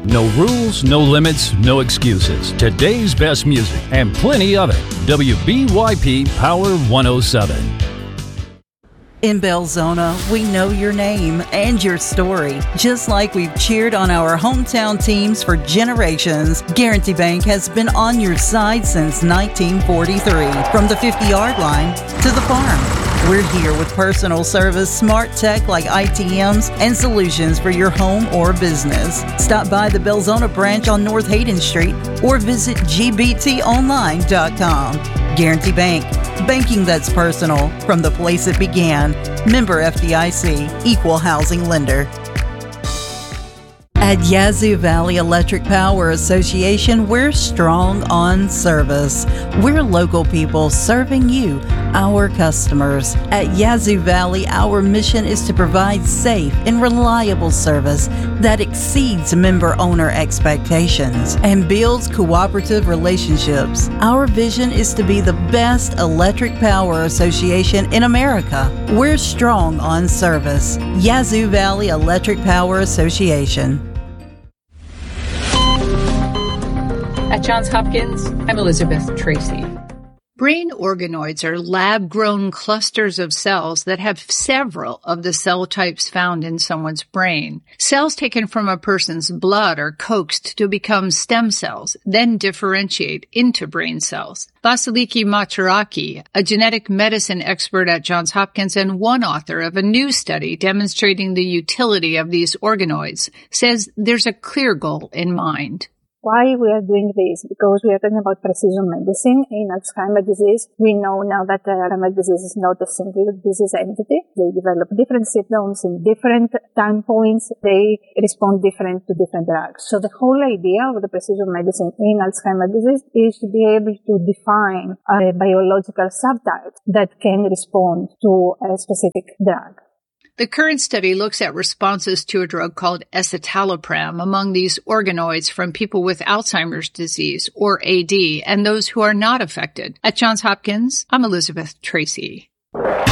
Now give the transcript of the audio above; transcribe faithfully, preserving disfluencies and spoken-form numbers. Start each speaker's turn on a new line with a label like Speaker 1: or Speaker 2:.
Speaker 1: No rules, no limits, no excuses. Today's best music and plenty of it. W B Y P Power one oh seven.
Speaker 2: In Belzona, we know your name and your story. Just like we've cheered on our hometown teams for generations, Guarantee Bank has been on your side since nineteen forty-three. From the fifty-yard line to the farm, we're here with personal service, smart tech like I T Ms, and solutions for your home or business. Stop by the Belzona branch on North Hayden Street or visit G B T online dot com. Guarantee Bank. Banking that's personal from the place it began. Member F D I C, Equal Housing Lender. At Yazoo Valley Electric Power Association, we're strong on service. We're local people serving you, our customers. At Yazoo Valley, our mission is to provide safe and reliable service that exceeds member-owner expectations and builds cooperative relationships. Our vision is to be the best electric power association in America. We're strong on service. Yazoo Valley Electric Power Association.
Speaker 3: At Johns Hopkins, I'm Elizabeth Tracy. Brain organoids are lab-grown clusters of cells that have several of the cell types found in someone's brain. Cells taken from a person's blood are coaxed to become stem cells, then differentiate into brain cells. Vasiliki Maturaki, a genetic medicine expert at Johns Hopkins and one author of a new study demonstrating the utility of these organoids, says there's a clear goal in mind.
Speaker 4: Why we are doing this? Because we are talking about precision medicine in Alzheimer's disease. We know now that Alzheimer's disease is not a single disease entity. They develop different symptoms in different time points. They respond different to different drugs. So the whole idea of the precision medicine in Alzheimer's disease is to be able to define a biological subtype that can respond to a specific drug.
Speaker 3: The current study looks at responses to a drug called escitalopram among these organoids from people with Alzheimer's disease, or A D, and those who are not affected. At Johns Hopkins, I'm Elizabeth Tracy.